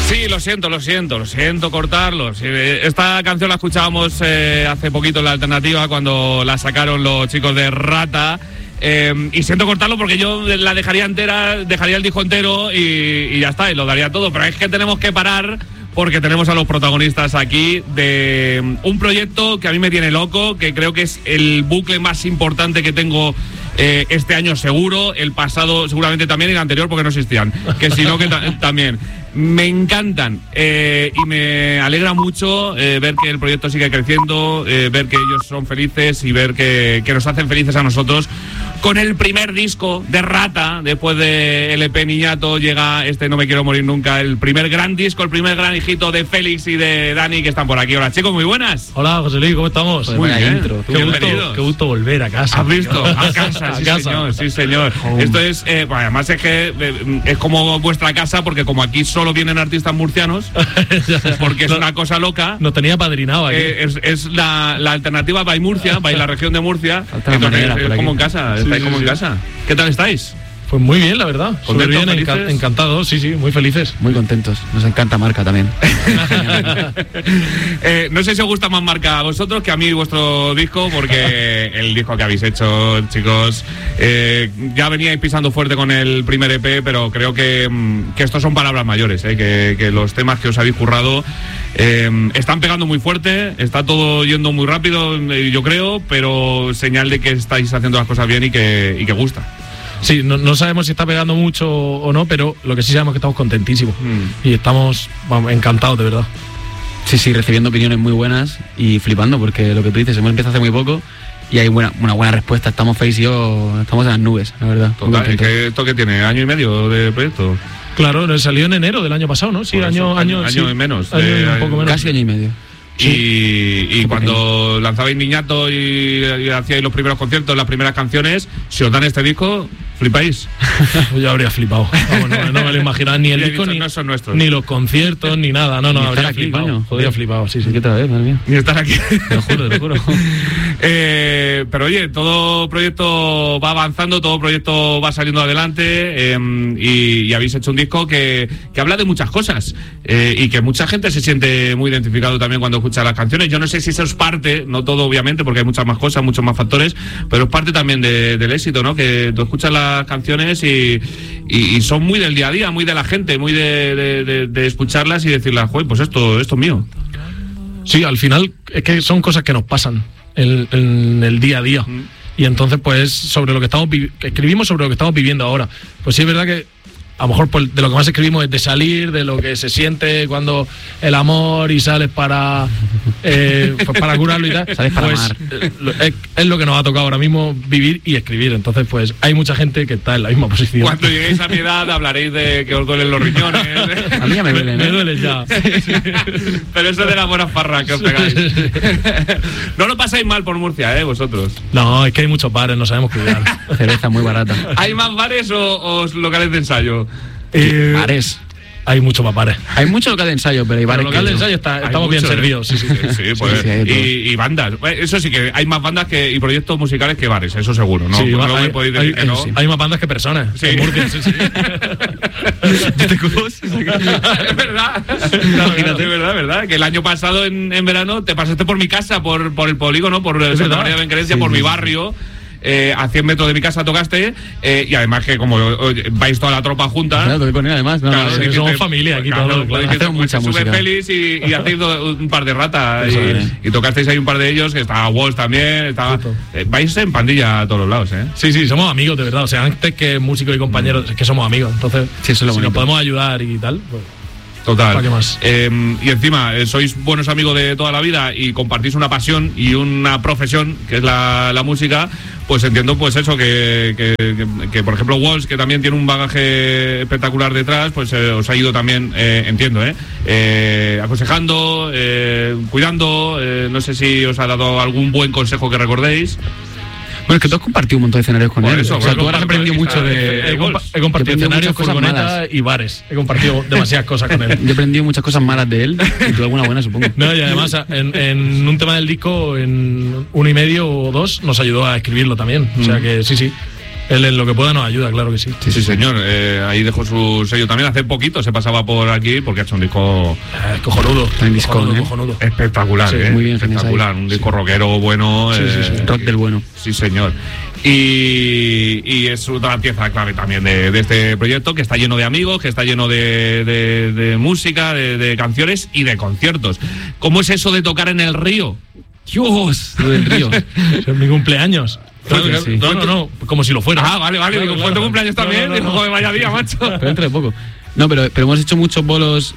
Sí, lo siento cortarlos. Esta canción la escuchábamos hace poquito en la alternativa cuando la sacaron los chicos de Rata. Y siento cortarlo porque yo la dejaría entera, dejaría el disco entero y ya está, y lo daría todo. Pero es que tenemos que parar porque tenemos a los protagonistas aquí de un proyecto que a mí me tiene loco, que creo que es el bucle más importante que tengo este año seguro, el pasado seguramente también y el anterior porque no existían, que si no que también. Me encantan y me alegra mucho ver que el proyecto sigue creciendo, ver que ellos son felices y ver que nos hacen felices a nosotros. Con el primer disco de Rata, después de LP Niñato, llega este No Me Quiero Morir Nunca, el primer gran disco, el primer gran hijito de Félix y de Dani, que están por aquí. Hola chicos, muy buenas. Hola José Luis, ¿cómo estamos? Muy bien, intro. Qué gusto volver a casa. ¿Has visto? A casa, sí, casa. Señor, sí señor. Home. Esto es, bueno, además es que es como vuestra casa, porque como aquí solo vienen artistas murcianos, porque es una cosa loca. Nos tenía padrinado aquí. Es la alternativa by Murcia, by la región de Murcia. Entonces, es como en casa, estáis como en casa. ¿Qué tal estáis? Pues muy bien, la verdad. Súper bien, encantados, sí, muy felices. Muy contentos. Nos encanta Marca también. No sé si os gusta más Marca a vosotros que a mí vuestro disco, porque el disco que habéis hecho, chicos, ya veníais pisando fuerte con el primer EP, pero creo que estos son palabras mayores, que los temas que os habéis currado están pegando muy fuerte, está todo yendo muy rápido, yo creo, pero señal de que estáis haciendo las cosas bien y que gusta. Sí, no sabemos si está pegando mucho o no, pero lo que sí sabemos es que estamos contentísimos y estamos encantados, de verdad. Sí, recibiendo opiniones muy buenas y flipando, porque lo que tú dices, hemos empezado hace muy poco y hay una buena respuesta. Estamos Face y yo, estamos en las nubes, la verdad. Total, es que esto que tiene, ¿año y medio de proyecto? Claro, salió en enero del año pasado, ¿no? Sí, año sí. Y menos. Un poco menos. Casi año y medio. Sí. Y cuando lanzabais Niñato y hacíais los primeros conciertos, las primeras canciones, si os dan este disco, flipáis. Yo habría flipado. Vamos, no me lo imaginaba ni el disco, ni, no son nuestros, ni los conciertos, ni nada. No, habría aquí, flipado. Habría flipado, sí. ¿Qué otra vez, madre mía? Ni estar aquí. Te lo juro. Pero oye, todo proyecto va avanzando, todo proyecto va saliendo adelante y habéis hecho un disco que habla de muchas cosas y que mucha gente se siente muy identificado también cuando escucha las canciones. Yo no sé si eso es parte, no todo obviamente, porque hay muchas más cosas, muchos más factores, pero es parte también del éxito, ¿no? Que tú escuchas las canciones y son muy del día a día, muy de la gente, muy de escucharlas y decirlas, joder, pues esto es mío. Sí, al final es que son cosas que nos pasan en el día a día. Y entonces, pues, sobre lo que escribimos sobre lo que estamos viviendo ahora. Pues sí es verdad que a lo mejor pues, de lo que más escribimos es de salir, de lo que se siente cuando el amor y sales para curarlo y tal. Sales para pues, amar. Es lo que nos ha tocado ahora mismo vivir y escribir. Entonces, pues hay mucha gente que está en la misma posición. Cuando lleguéis a mi edad hablaréis de que os duelen los riñones. A mí ya me duelen. Me duelen ya. Sí. Pero eso es de la buena farra que os pegáis. No lo pasáis mal por Murcia, vosotros. No, es que hay muchos bares, no sabemos cuidar. Cerveza muy barata. ¿Hay más bares o locales de ensayo? Bares. Hay mucho más bares. Hay mucho local de ensayo, pero hay bares. El local de ensayo estamos bien servidos. Sí, pues, y bandas. Eso sí que hay más bandas y proyectos musicales que bares, eso seguro, ¿no? Sí, no podéis decir que no. Hay más bandas que personas. Sí. En Murcia, sí. Es verdad. Imagínate, es verdad. Que el año pasado en verano te pasaste por mi casa, por el polígono, por Santa María de Benquerencia, por mi barrio. A 100 metros de mi casa tocaste y además que como vais toda la tropa junta, claro, tengo que poner además, somos familia aquí, claro, todos. Hacemos mucha música. Sube Félix y hacéis un par de ratas y tocasteis ahí un par de ellos, que estaba Walls también, vais en pandilla a todos los lados, Sí, somos amigos de verdad, o sea, antes que músicos y compañeros, es que somos amigos, entonces sí, eso es lo si bonito. nos podemos ayudar y tal, pues total. ¿para qué más? Y encima sois buenos amigos de toda la vida y compartís una pasión y una profesión que es la música. Pues entiendo, pues eso, que por ejemplo Walls, que también tiene un bagaje espectacular detrás, pues os ha ido también, entiendo, aconsejando, cuidando, no sé si os ha dado algún buen consejo que recordéis. Bueno, es que tú has compartido un montón de escenarios con él. Eso, o sea, tú has aprendido mucho de... He compartido escenarios, furgonetas y bares. He compartido demasiadas cosas con él. Yo he aprendido muchas cosas malas de él y tú alguna buena, supongo. No, y además en un tema del disco, en 1 y medio o 2, nos ayudó a escribirlo también. O sea que sí. Él en lo que pueda nos ayuda, claro que sí. Sí, señor. Ahí dejó su sello también. Hace poquito se pasaba por aquí porque ha hecho un disco cojonudo. Cojonudo. Espectacular, sí, muy bien, espectacular. Un disco rockero bueno. Sí. Rock del bueno. Sí, señor. Y es otra pieza clave también de este proyecto, que está lleno de amigos, que está lleno de música, de canciones y de conciertos. ¿Cómo es eso de tocar en el río? Dios, lo del río. Es mi cumpleaños. Sí. No, como si lo fuera. Ah, vale. Digo, ¿fue tu cumpleaños también? Digo, joder, vaya día, macho. Pero dentro de poco. No, pero hemos hecho muchos bolos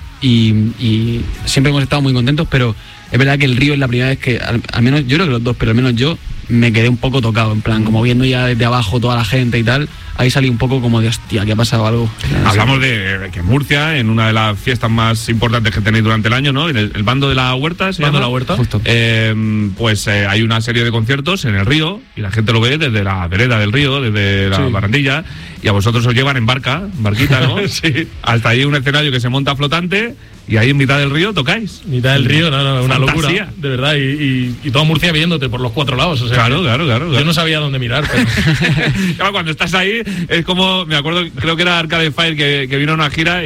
y siempre hemos estado muy contentos, pero es verdad que el río es la primera vez que, al menos, yo creo que los dos, pero al menos yo me quedé un poco tocado, en plan, como viendo ya desde abajo toda la gente y tal, ahí salí un poco como de, hostia, ¿qué ha pasado algo? Hablamos de que en Murcia, en una de las fiestas más importantes que tenéis durante el año, ¿no? En el Bando de la Huerta, ¿se llama? Bando de la Huerta. Justo. Pues hay una serie de conciertos en el río y la gente lo ve desde la vereda del río, desde la barandilla, y a vosotros os llevan en barquita, ¿no? Sí. Hasta ahí un escenario que se monta flotante y ahí en mitad del río tocáis. Mitad del río, no, una Fantasía. locura, de verdad, y toda Murcia viéndote por los 4 lados, o sea. Claro. Yo no sabía dónde mirar, pero... Claro, cuando estás ahí es como, me acuerdo, creo que era Arcade Fire que vino a una gira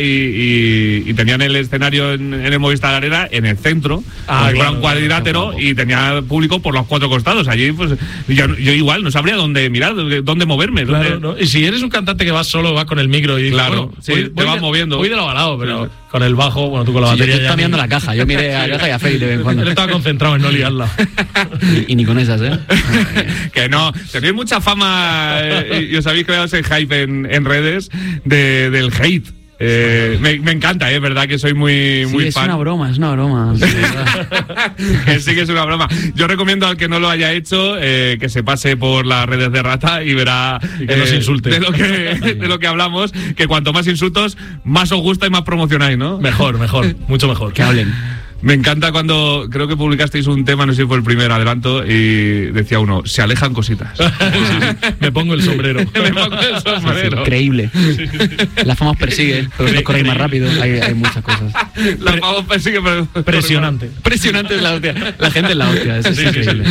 y tenían el escenario en el Movistar Arena en el centro, era un cuadrilátero y tenía público por los 4 costados. Allí pues yo igual no sabría dónde mirar, dónde moverme. Claro, ¿no? Y si eres un cantante que vas solo, vas con el micro y claro, sí, te vas moviendo. Voy de lado a lado, pero sí. Con el bajo, bueno, tú con la batería. Yo estaba mirando la caja, yo miré a la caja y a Félix de vez en cuando. Él estaba concentrado en no liarla. Y ni con esas, ¿eh? Que no, tenéis mucha fama y os habéis creado ese hype en redes del hate. Me encanta, es verdad que soy muy es fan. Es una broma. Sí, que sí que es una broma. Yo recomiendo al que no lo haya hecho que se pase por las redes de Rata y verá y que nos insulte. de lo que hablamos, que cuanto más insultos, más os gusta y más promocionáis, ¿no? Mejor, mucho mejor. que hablen. Me encanta cuando creo que publicasteis un tema, no sé si fue el primer adelanto, y decía uno, se alejan cositas. Me pongo el sombrero. Me pongo el sombrero. Increíble. La fama os persigue, pero vosotros corréis más rápido. Hay muchas cosas. La fama os persigue, pero... Presionante. Presionante es la hostia. La gente es la hostia, eso es increíble.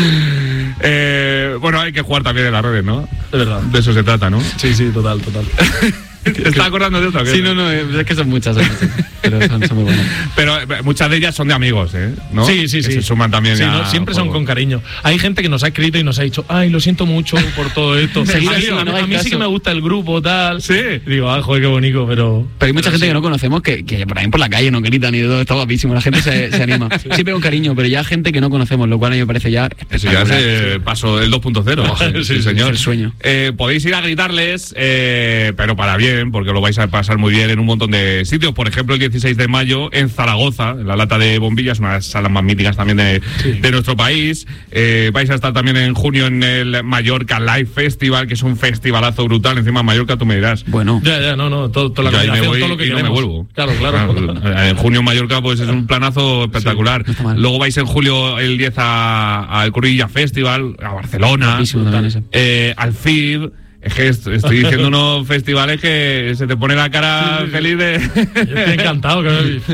Bueno, hay que jugar también en las redes, ¿no? De verdad. De eso se trata, ¿no? Sí, total. ¿Te estás acordando de otra? Sí, no, es que son muchas, pero son muy buenas. Pero muchas de ellas son de amigos, ¿no? Sí. Que se suman también sí, a siempre son con cariño. Hay gente que nos ha escrito y nos ha dicho, ay, lo siento mucho por todo esto. A mí sí que me gusta el grupo, tal. Sí. Digo, joder, qué bonito, pero hay mucha gente que no conocemos que por ahí por la calle no gritan y todo, está guapísimo. La gente se anima. Siempre con cariño, pero ya gente que no conocemos, lo cual a mí me parece ya eso ya es el paso del 2.0. Sí, señor. Es el sueño. Podéis ir a gritarles, pero para bien, porque lo vais a pasar muy bien en un montón de sitios. Por ejemplo, el 16 de mayo en Zaragoza, en la Lata de Bombillas, una de las salas más míticas también de nuestro país. Vais a estar también en junio en el Mallorca Live Festival, que es un festivalazo brutal. Encima en Mallorca tú me dirás. Bueno. Ya, no, toda la combinación, todo lo que queremos. No me vuelvo. Claro. En junio en Mallorca pues es un planazo espectacular. Sí, no luego vais en julio el 10 al Cruïlla Festival, a Barcelona, al FIB. Es que estoy diciendo unos festivales que se te pone la cara feliz de... Yo estoy encantado.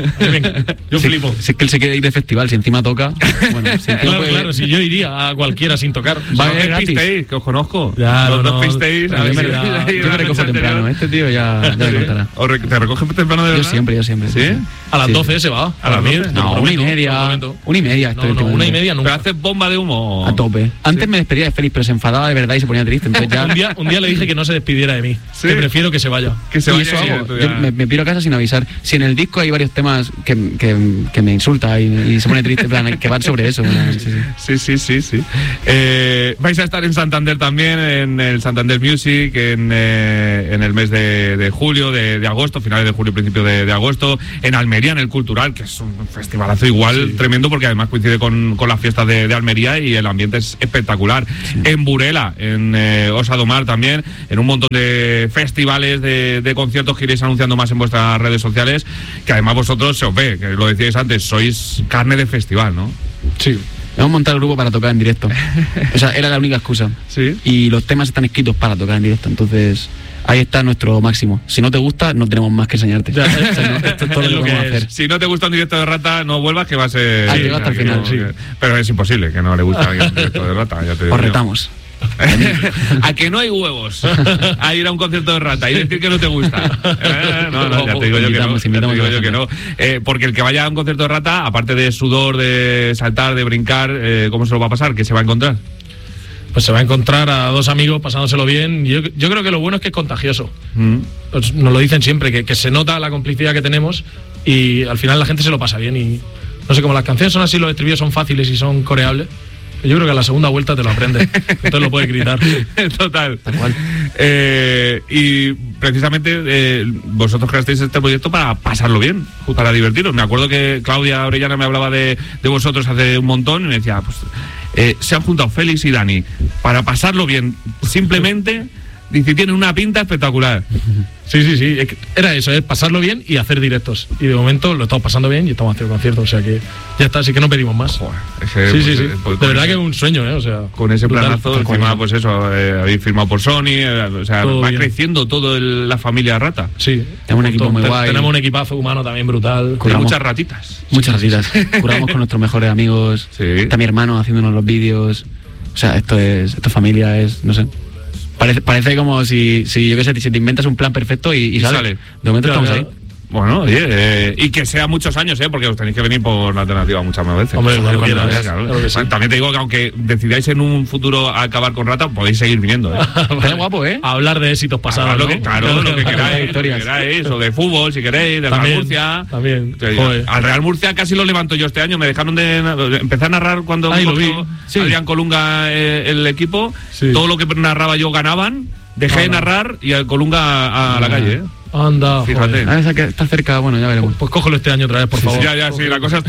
Yo flipo. Si es que él se quiere ir de festival, si encima toca... Bueno, si claro, si yo iría a cualquiera sin tocar. Va a gratis. Que os conozco. Ya, los dos pisteis. Yo me recojo temprano. Este tío ya le contará. ¿Te recoges temprano de verdad? Yo siempre. ¿Sí? A las 12 se va. ¿A las 12? No, 1:30. 1:30 estoy. No, 1:30 nunca. Pero haces bomba de humo. A tope. Antes me despedía de Félix, pero se enfadaba de verdad y se ponía triste. Entonces ya... Un día le dije que no se despidiera de mí. ¿Sí? Que prefiero que se vaya. Que se y vaya. eso hago. Yo me piro a casa sin avisar. Si en el disco hay varios temas que me insulta y se pone triste, en plan, que van sobre eso. Sí. Vais a estar en Santander también, en el Santander Music, en el mes de julio, de agosto, finales de julio, principio de agosto. En Almería, en el Cultural, que es un festivalazo igual tremendo, porque además coincide con las fiestas de Almería y el ambiente es espectacular. Sí. En Burela, en Osadomar también, en un montón de festivales, de conciertos que iréis anunciando más en vuestras redes sociales, que además vosotros se os ve, que lo decíais antes, sois carne de festival, ¿no? Sí. Hemos montado el grupo para tocar en directo. O sea, era la única excusa. Sí. Y los temas están escritos para tocar en directo, entonces... Ahí está nuestro máximo. Si no te gusta, no tenemos más que enseñarte. Esto es todo lo que vamos a hacer. Si no te gusta un directo de Rata, no vuelvas, que va a ser... Llega hasta el final, sí. Pero es imposible que no le guste a alguien un directo de Rata. Ya te Os retamos. A que no hay huevos a ir a un concierto de Rata y decir que no te gusta. No, ya te digo yo que no. Porque el que vaya a un concierto de Rata, aparte de sudor, de saltar, de brincar, ¿cómo se lo va a pasar? ¿Qué se va a encontrar? Pues se va a encontrar a dos amigos pasándoselo bien. Yo creo que lo bueno es que es contagioso. Pues nos lo dicen siempre, que se nota la complicidad que tenemos y al final la gente se lo pasa bien. Y no sé, como las canciones son así, los estribillos son fáciles y son coreables, yo creo que a la segunda vuelta te lo aprendes. Entonces lo puedes gritar. Total. Tal cual. Y precisamente vosotros creasteis este proyecto para pasarlo bien, para divertiros. Me acuerdo que Claudia Orellana me hablaba de vosotros hace un montón y me decía, pues se han juntado Félix y Dani para pasarlo bien. Simplemente, dice, tienen una pinta espectacular. Sí. Era eso, es pasarlo bien y hacer directos. Y de momento lo estamos pasando bien y estamos haciendo conciertos. O sea que ya está, así que no pedimos más. Joder, sí. De verdad que es un sueño, O sea, con ese planazo, encima, pues eso, habéis firmado por Sony, o sea, todo va bien. Creciendo toda la familia Rata. Sí. Tenemos un equipo muy guay. Tenemos un equipazo humano también brutal. Hay muchas ratitas. Muchas ratitas. Curamos con nuestros mejores amigos. Sí. Está mi hermano haciéndonos los vídeos. O sea, esto familia, no sé. Parece como si yo qué sé, si te inventas un plan perfecto y sale. De momento estamos ahí. Bueno, oye, y que sea muchos años, porque os tenéis que venir por la alternativa muchas más veces. Hombre, claro que sí. También te digo que aunque decidáis en un futuro acabar con Rata, podéis seguir viniendo. Está guapo, A hablar de éxitos pasados. Lo que queráis, o de fútbol, si queréis, de Real Murcia. También. Al Real Murcia casi lo levanto yo este año. Me dejaron empecé a narrar cuando Adrián Colunga el equipo. Sí. Todo lo que narraba yo ganaban. Dejé de narrar y al Colunga a la calle, Anda, fíjate. Esa que está cerca, bueno, ya veremos. Pues cógelo este año otra vez, por favor. Sí, la cosa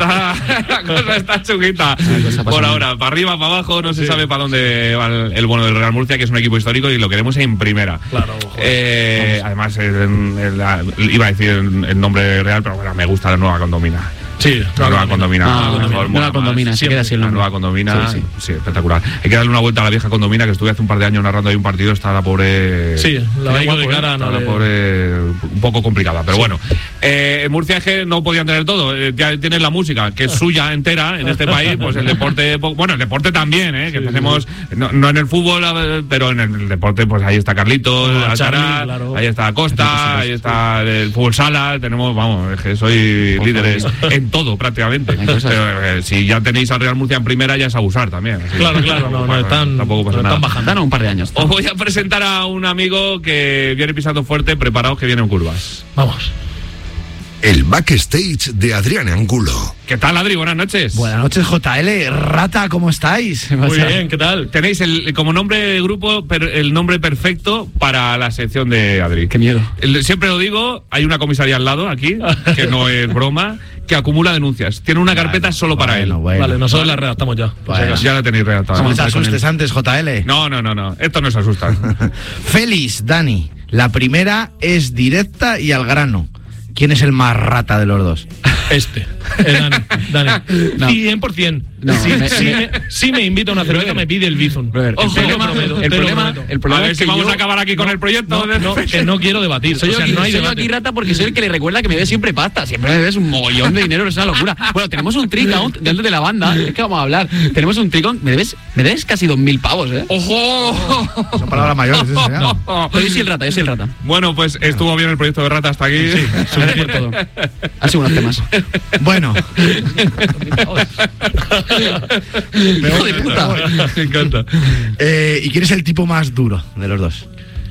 está chunguita. Por ahora, para arriba, para abajo, no se sabe para dónde va el bueno del Real Murcia, que es un equipo histórico y lo queremos en primera. Claro. Además, iba a decir el nombre real, pero bueno, me gusta la Nueva Condomina. Sí, Nueva Condomina. Nueva Condomina, se queda así el nombre. Nueva Condomina, sí, espectacular. Hay que darle una vuelta a la vieja Condomina, que estuve hace un par de años narrando ahí un partido, está la pobre... Sí, la veiga de cara, no, la pobre un poco complicada, pero bueno. Murcia es que no podían tener todo, ya tienen la música, que es suya entera en este país, pues el deporte, bueno, el deporte también, que empecemos, no en el fútbol, pero en el deporte, pues ahí está Carlitos, Alcaraz, claro. Ahí está Costa, ahí está el fútbol sala, tenemos, vamos, es que soy líderes en todo prácticamente. Pero, si ya tenéis al Real Murcia en primera, ya es abusar también. Así. Claro, no están bajando un par de años. Os voy a presentar a un amigo que viene pisando fuerte, preparaos que viene en curvas. Vamos. El backstage de Adrián Angulo. ¿Qué tal, Adri? Buenas noches. Buenas noches, JL. Rata, ¿cómo estáis? Muy bien, ¿qué tal? Tenéis como nombre de grupo el nombre perfecto para la sección de Adri. Qué miedo. Siempre lo digo, hay una comisaría al lado aquí, que no es broma, que acumula denuncias. Tiene una carpeta solo para él. Vale, nosotros la redactamos ya. Ya la tenéis redactada. No te asustes antes, JL. No. Esto no se asusta. Félix, Dani. La primera es directa y al grano. ¿Quién es el más rata de los dos? Dani. No. 100%. No, si me invita a una cerveza, me pide el Bizum. El problema es que vamos a acabar aquí con el proyecto. Que no quiero debatir. Soy aquí rata porque soy el que le recuerda que me debe siempre pasta. Siempre me debes un mogollón de dinero, es una locura. Bueno, tenemos un trick dentro de la banda. Es que vamos a hablar. Tenemos un trick. Me debes casi 2.000 pavos, ¡Ojo! Son palabras mayores. Pero yo soy el rata. Bueno, pues estuvo bien el proyecto de Rata hasta aquí. Sí, por todo. Así unos temas. Bueno. Hijo de puta. Me encanta. ¿Y quién es el tipo más duro de los dos?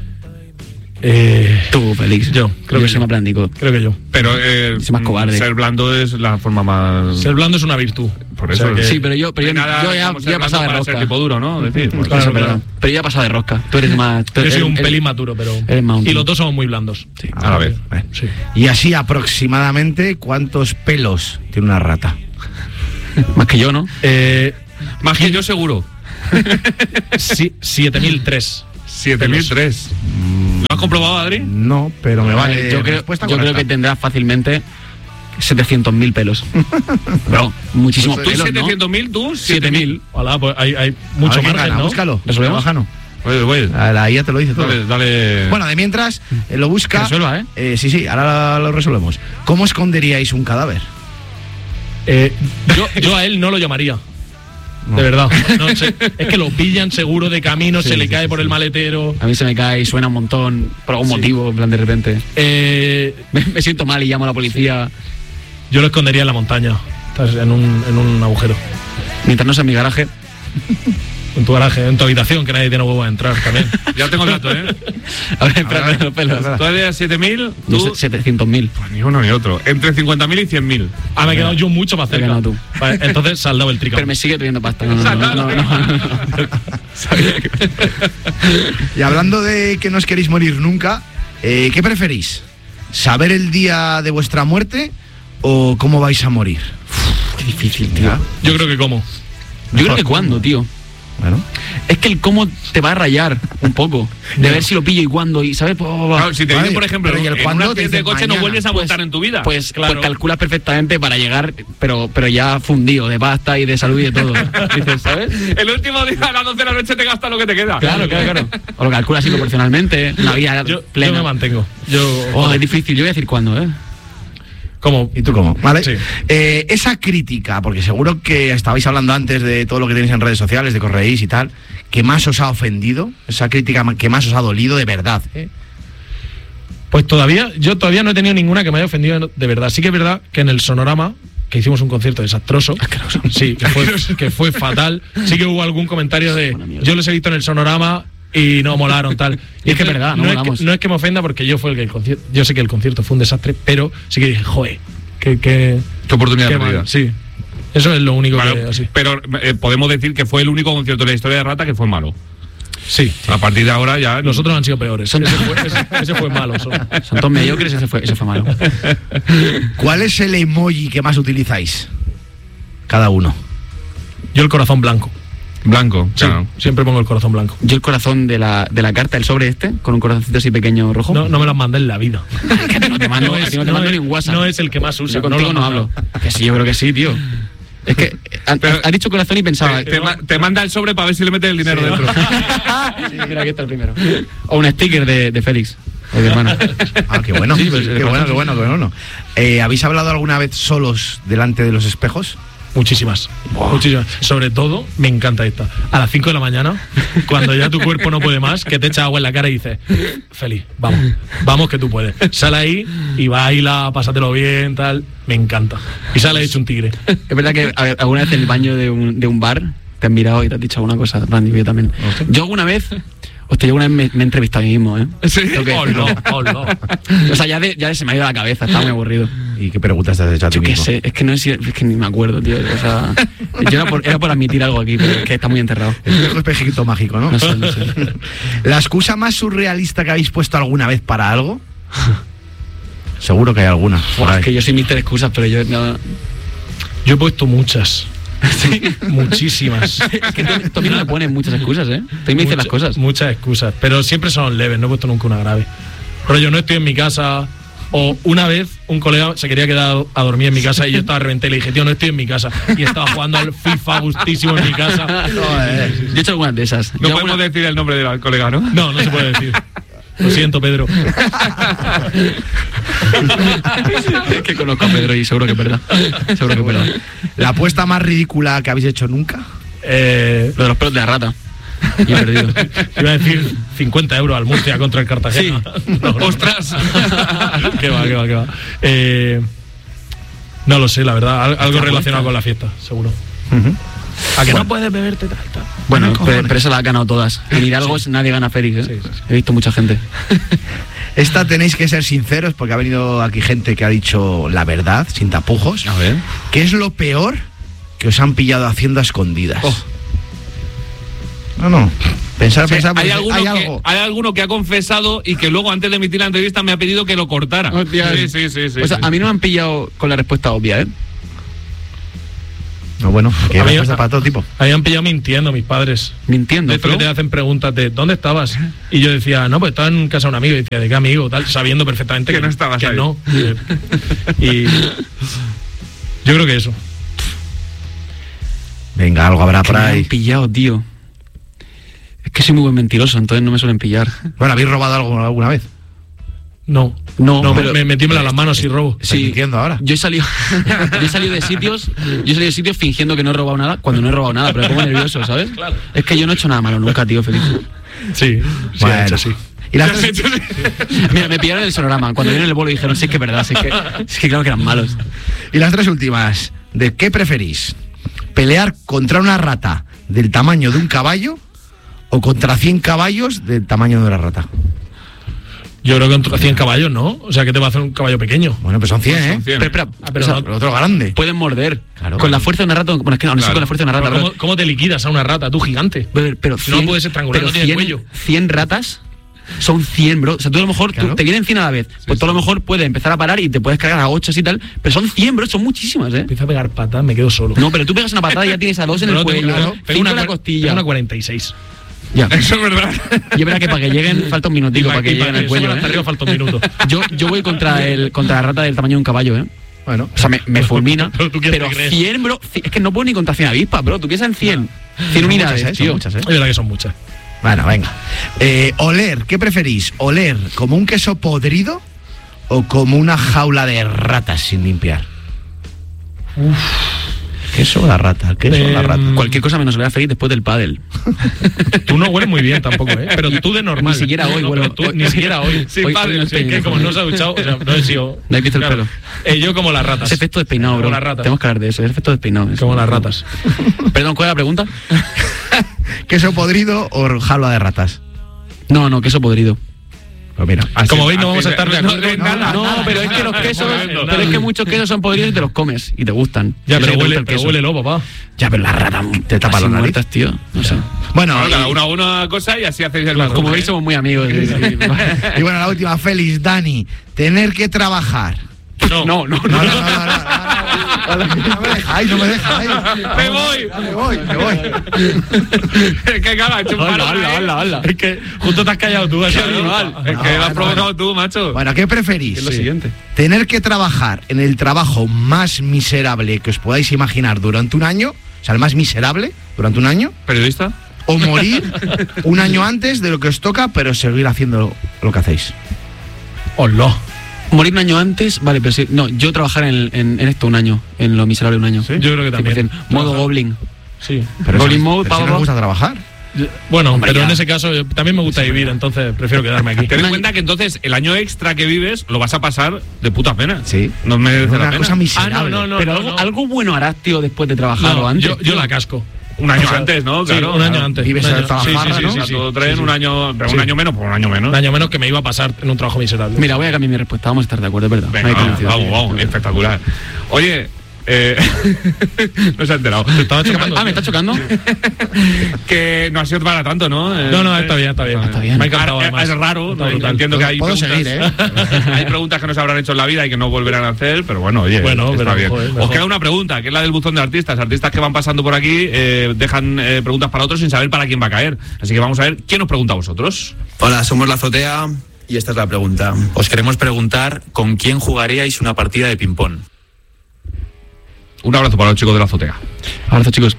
Tú, Félix. Yo. Creo que soy más blandico. Creo que yo. Pero soy más cobarde. Ser blando es la forma más... Ser blando es una virtud. Por eso. Sí, pero yo ya he pasado de rosca. Ser tipo duro, ¿no? Decir, pues, claro, pero ya he pasado de rosca. Tú eres más... Yo soy un pelín más duro, pero... Y los dos somos muy blandos. Sí. A la vez. Sí. Y así aproximadamente, ¿cuántos pelos tiene una rata? Más que yo, ¿no? Más que yo seguro. 7.003. 7.003. ¿Lo has comprobado, Adri? No, pero me vale. Yo creo que tendrás fácilmente 700.000 pelos. No, muchísimos pelos, ¿no? ¿700.000 tú? 7.000. Hola, pues hay mucho margen, ¿no? Búscalo. ¿Resolvemos? Pues. La IA te lo dice todo. Dale. Bueno, de mientras lo busca. Resuelva, Sí, ahora lo resolvemos. ¿Cómo esconderíais un cadáver? Yo a él no lo llamaría. de verdad. No sé, es que lo pillan seguro de camino, se le cae por el maletero. A mí se me cae y suena un montón por algún motivo, en plan de repente. Me siento mal y llamo a la policía. Yo lo escondería en la montaña, en un agujero. Mientras no sea en mi garaje. En tu garaje, en tu habitación, que nadie tiene huevo a entrar también. Ya tengo el dato, ¿eh? A ver, espérate los pelos. Tú eres 7.000, Yo tú... 700.000. Pues ni uno ni otro. Entre 50.000 y 100.000. Ah, me he quedado yo mucho más Te has cerca. ganado tú. Vale, entonces saldado el Pero tricam. me sigue pidiendo pasta. No. Y hablando de que no os queréis morir nunca, ¿qué preferís? ¿Saber el día de vuestra muerte o cómo vais a morir? Qué difícil, tío. Yo creo que como. Yo creo que cuándo, tío. Bueno, Es que el cómo te va a rayar un poco. De ver si lo pillo y cuándo. Y ¿sabes? Claro, si te Vale, dicen, por ejemplo, pero ¿y el en un cuándo? accidente de Te dicen coche no mañana. vuelves a montar en tu vida. Pues Claro. calculas perfectamente para llegar, pero ya fundido de pasta y de salud y de todo. Dices, ¿sabes? El último día a las 12 de la noche te gastas lo que te queda. Claro. O lo calculas así proporcionalmente. Una vida Yo plena. me mantengo. Oh, es difícil. Yo voy a decir cuándo, ¿eh? Como. ¿y tú cómo? ¿Vale? Sí. Esa crítica, porque seguro que estabais hablando antes de todo lo que tenéis en redes sociales, de correís y tal, que más os ha ofendido, esa crítica que más os ha dolido de verdad. Pues yo todavía no he tenido ninguna que me haya ofendido de verdad. Sí que es verdad que en el Sonorama, que hicimos un concierto desastroso, sí, que fue fatal, sí que hubo algún comentario de yo los he visto en el Sonorama y no molaron tal. Y es que es verdad, no molamos. No es que me ofenda porque yo sé que el concierto fue un desastre, pero sí que dije, joder, qué oportunidad mal, perdida. sí. Eso es lo único Claro, que así. pero podemos decir que fue el único concierto de la historia de Rata que fue malo. Sí. A partir de ahora ya... Los otros han sido peores. Ese fue malo. Solo. Son todos mediocres, ese fue malo. ¿Cuál es el emoji que más utilizáis? Cada uno. Yo el corazón blanco. Blanco, Sí, claro. siempre pongo el corazón blanco. Yo el corazón de la carta, el sobre este, con un corazoncito así pequeño rojo. No me lo mandé en la vida. No te mando, no te mando ni un WhatsApp. No es el que más usa. Yo contigo no lo hablo. Que sí, yo creo que sí, tío. Es que ha dicho corazón y pensaba. Te manda el sobre para ver si le metes el dinero dentro. Mira, aquí está el primero. O un sticker de Félix, de mi hermano. Ah, qué bueno. Sí, pues, qué bueno. ¿Habéis hablado alguna vez solos delante de los espejos? Muchísimas. Sobre todo, me encanta esta. A las 5 de la mañana, cuando ya tu cuerpo no puede más, que te echa agua en la cara y dices, Feliz, vamos que tú puedes. Sale ahí y baila, pásatelo bien, tal. Me encanta. Y sale hecho un tigre. Es verdad que alguna vez en el baño de un bar te han mirado y te has dicho alguna cosa, Randy, yo también. Yo alguna vez me he entrevistado a mí mismo, ¿eh? Sí. Tengo que decirlo. O sea, ya se me ha ido la cabeza, estaba muy aburrido. ¿Y qué preguntas te has hecho a ti Yo qué mismo? sé, es que ni me acuerdo, tío. O sea, yo era por admitir algo aquí, pero es que está muy enterrado. Espejito mágico, ¿no? No sé. ¿La excusa más surrealista que habéis puesto alguna vez para algo? Seguro que hay alguna. por ahí. Es que yo soy mister excusas, pero yo no. Yo he puesto muchas. Muchísimas. Es que tú a mí no me pones muchas excusas, ¿eh? Tú me dices las cosas. Muchas excusas. Pero siempre son leves, no he puesto nunca una grave. Pero yo no estoy en mi casa. O una vez un colega se quería quedar a dormir en mi casa y yo estaba reventé y le dije, tío, no estoy en mi casa. Y estaba jugando al FIFA a gustísimo en mi casa. Yo he hecho algunas de esas. No podemos decir el nombre del colega, ¿no? No se puede decir. Lo siento, Pedro. Es que conozco a Pedro y seguro que es verdad. Seguro que es verdad. ¿La apuesta más ridícula que habéis hecho nunca? Lo de los pelos de la rata. Y he perdido. Iba a decir 50 euros al Murcia contra el Cartagena. Sí. No. ¡Ostras! ¿Qué va? No lo sé, la verdad. Algo relacionado con la fiesta, seguro. ¿A que no puedes beberte tal? Bueno, pero eso la ha ganado todas. En Hidalgos nadie gana Félix, ¿eh? Sí. He visto mucha gente. Esta tenéis que ser sinceros porque ha venido aquí gente que ha dicho la verdad, sin tapujos. A ver. ¿Qué es lo peor que os han pillado haciendo a escondidas? Oh. No. Pensar, Hay porque alguno, hay alguno que ha confesado y que luego antes de emitir la entrevista me ha pedido que lo cortara. Hostia. Sí. O sea, a mí no me han pillado con la respuesta obvia, ¿eh? No, bueno, que A mí- respuesta para todo tipo. Ahí han pillado mintiendo mis padres. Mintiendo. De esto que te hacen preguntas de ¿dónde estabas? Y yo decía, no, pues estaba en casa de un amigo. Y decía, ¿de qué amigo? Tal, sabiendo perfectamente Que no estabas que ahí. no. Y yo creo que eso. Venga, algo habrá Que por me han ahí. pillado, tío. Es que soy muy buen mentiroso, entonces no me suelen pillar. Bueno, ¿habéis robado algo alguna vez? No, pero me tiemblan las manos y robo. Estoy mintiendo ahora. Yo he salido de sitios fingiendo que no he robado nada cuando no he robado nada, pero me pongo nervioso, ¿sabes? Claro. Es que yo no he hecho nada malo nunca, tío, Félix. Sí, Bueno. de hecho, sí. Y las tres, Mira, me pillaron el sonorama. Cuando vieron el bolo dijeron, sí, es que es verdad, es que claro que eran malos. y las tres últimas. ¿De qué preferís? ¿Pelear contra una rata del tamaño de un caballo o contra 100 caballos del tamaño de una rata? Yo creo que contra 100 caballos, ¿no? O sea, ¿qué te va a hacer un caballo pequeño? Bueno, pues son 100, ¿eh? Son 100. Pero espera, pero o sea, no- Pero otro grande. pueden morder. Claro. Con la fuerza de una rata. Bueno, es que no sé Claro. con la fuerza de una rata, Pero pero. ¿cómo te liquidas a una rata, tú gigante? Pero Si no puedes estrangular, no tiene cuello. 100 ratas son 100, bro. O sea, tú a lo mejor Claro. te vienen 100 a la vez. Pues tú a lo mejor puedes empezar a parar y te puedes cargar a 8 y tal. Pero son 100, bro. Son muchísimas, ¿eh? Empiezo a pegar patas, me quedo solo. No, pero tú pegas una patada y ya tienes a 2 en el No, tengo- cuello, claro, 5 en la cua- costilla. pego una 46. Ya. Eso es verdad. Y es verdad que para que lleguen falta un minutico para que lleguen al cuello, hasta arriba ¿eh? falta un minuto. Yo voy contra la rata del tamaño de un caballo, ¿eh? Bueno, O sea, me fulmina. Pero tú, ¿quién te Pero crees? 100, bro. Es que no puedo ni contra 100 avispas, bro. Tú piensas en 100. 100 son unidades, muchas, son tío. muchas, ¿eh? Es verdad que son muchas. Bueno, venga. Oler, ¿qué preferís? ¿Oler como un queso podrido o como una jaula de ratas sin limpiar? Queso o la rata, queso o la rata. Cualquier cosa menos ver feliz después del pádel. Tú no hueles muy bien tampoco, ¿eh? Pero tú de normal. Ni siquiera hoy No, huelo. pero tú ni siquiera hoy. Sí, Hoy- padre, hoy no es estoy que bien. como no se ha duchado, o sea, no he sido... No he visto el pelo. Yo como las ratas. Ese efecto despeinado, bro. Como las ratas. Tenemos que hablar de eso. Es efecto despeinado. Como las ratas. Perdón, ¿cuál es la pregunta? ¿Queso podrido o jaula de ratas? No, queso podrido. Pues mira, Como veis, no vamos a estar de acuerdo en nada. No, pero es que los quesos. Nada. Pero es que muchos quesos son podridos y te los comes y te gustan. Ya, Yo sé pero que te huele, gusta el pero queso. huélelo, papá. Ya, pero la rata te tapa así la nariz. muertas, tío. No sé. Bueno, Bueno, cada y- uno una cosa y así hacéis el mejor. Como veis, somos muy amigos. Sí, sí. y bueno, la última, Félix, Dani, tener que trabajar. No. No me dejáis, no me dejáis. ¡Me voy! Me voy. Es que claro, ha hecho un paro, ¿eh? Es que justo te has callado tú, Qué así. animal. Es que lo has provocado tú, macho. Bueno, ¿qué preferís? Es lo siguiente. ¿Tener que trabajar en el trabajo más miserable que os podáis imaginar durante un año? O sea, el más miserable durante un año. ¿Periodista? ¿O morir un año antes de lo que os toca, pero seguir haciendo lo que hacéis? Hola. Morir un año antes, vale, pero sí. No, yo trabajar en esto un año, en lo miserable un año. Yo creo que también. 100%. Modo Goblin. Sí. Pero Goblin si- mode, pero si pa, no pa. os gusta trabajar. Bueno, Hombre, pero ya. en ese caso también me gusta vivir, entonces prefiero quedarme aquí. Ten en cuenta que entonces el año extra que vives lo vas a pasar de puta pena. Sí. No merece la Una pena. cosa miserable. Pero algo bueno harás, tío, después de trabajar o No, antes. yo la casco. Un año O sea, antes, ¿no? Sí, Claro. un año antes. Vives Un en año- el trabajarra, ¿no? O sea, todo tren, sí. un año, pero Sí. un año menos, por un año menos. Un año menos que me iba a pasar en un trabajo miserable. Mira, voy a cambiar mi respuesta. Vamos a estar de acuerdo, es verdad. Venga, No hay que vamos, decir. vamos, espectacular. Oye, no se ha enterado. Te estaba chocando. Ah, ¿me está chocando? Que no ha sido para tanto, ¿no? No, está bien, está bien. Está bien. Me ha encantado, Es además. raro, Está ¿no? brutal. Entiendo que hay Puedo preguntas, seguir, hay preguntas que no se habrán hecho en la vida y que no volverán a hacer, pero bueno, oye, Bueno, está pero, bien. joder, Os mejor. queda una pregunta, que es la del buzón de artistas. Artistas que van pasando por aquí dejan preguntas para otros sin saber para quién va a caer. Así que vamos a ver quién os pregunta a vosotros. Hola, somos La Azotea y esta es la pregunta. Os queremos preguntar con quién jugaríais una partida de ping-pong. Un abrazo para los chicos de la azotea. Abrazo, chicos.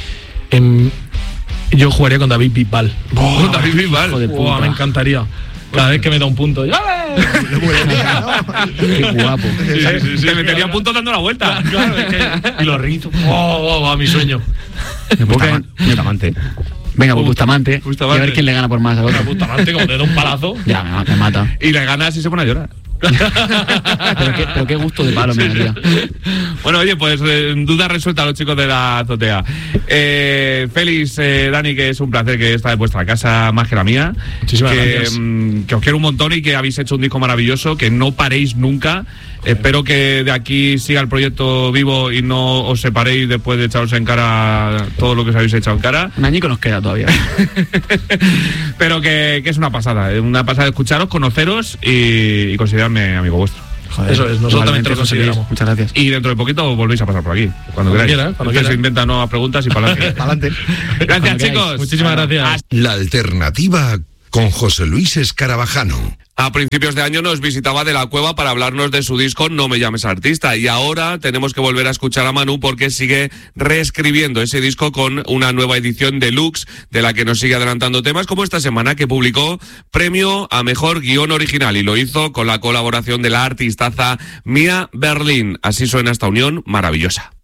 Yo jugaría con David Bisbal. David Bisbal. hijo de puta. Me encantaría. Cada vez que me da un punto. ¡Ale! Qué guapo. Te metería a punto dando la vuelta. Claro, es que- y los rizos. A mi sueño. Bustamante. Venga, pues Bustamante. Y Bustamante. a ver quién le gana por más al otro. Bustamante, como te da un palazo. Ya, me mata. Y le ganas y se pone a llorar. Pero qué gusto de palo me daría. Bueno, oye, pues duda resuelta a los chicos de la azotea. Félix, Dani, que es un placer que esta de vuestra casa más que la mía. Muchísimas gracias. Que os quiero un montón y que habéis hecho un disco maravilloso, que no paréis nunca. Espero que de aquí siga el proyecto vivo y no os separéis después de echaros en cara todo lo que os habéis echado en cara. Un añico nos queda todavía. Pero que es una pasada escucharos, conoceros y considerarme amigo vuestro. Joder, Eso es, nosotros también igualmente te lo consideramos. Muchas gracias. Y dentro de poquito volvéis a pasar por aquí, cuando queráis. quiera, cuando Usted quiera. se inventa nuevas preguntas y para adelante. Adelante. Gracias, Cuando chicos. queráis. Muchísimas gracias. La alternativa con José Luis Escarabajano. A principios de año nos visitaba De la Cueva para hablarnos de su disco No me llames artista, y ahora tenemos que volver a escuchar a Manu porque sigue reescribiendo ese disco con una nueva edición deluxe de la que nos sigue adelantando temas, como esta semana que publicó premio a mejor guión original, y lo hizo con la colaboración de la artistaza Mia Berlin. Así suena esta unión maravillosa.